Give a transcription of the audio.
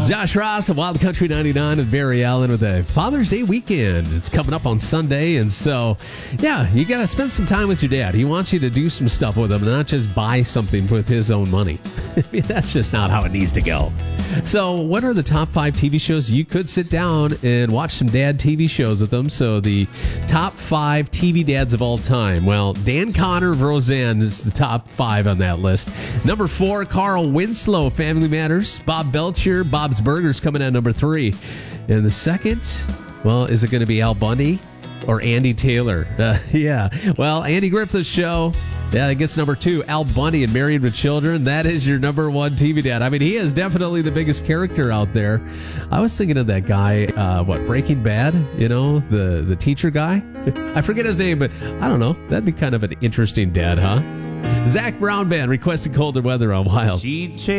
Josh Ross of Wild Country 99 and Barry Allen with a Father's Day weekend. It's coming up on Sunday, and so, yeah, you got to spend some time with your dad. He wants you to do some stuff with him, not just buy something with his own money. I mean, that's just not how it needs to go. So what are the top 5 TV shows? You could sit down and watch some dad TV shows with them. So the top 5 TV dads of all time. Well, Dan Connor of Roseanne is the top 5 on that list. Number 4, Carl Winslow, Family Matters. Bob Belcher, Bob's Burgers coming at number 3. And the second, well, is it going to be Al Bundy or Andy Taylor? Yeah. Well, Andy Griffith's show. Yeah, it gets number 2. Al Bundy and Married with Children. That is your number 1 TV dad. I mean, he is definitely the biggest character out there. I was thinking of that guy, Breaking Bad, the teacher guy. I forget his name, but I don't know. That'd be kind of an interesting dad, huh? Zach Brown Band requested Colder Weather on Wild.